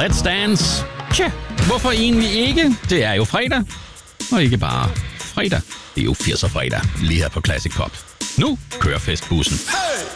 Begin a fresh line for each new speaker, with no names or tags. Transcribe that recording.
Let's Dance. Tja, hvorfor egentlig ikke? Det er jo fredag. Og ikke bare fredag. Det er jo 80'er fredag, lige her på Classic Pop. Nu kører festbussen. Hey!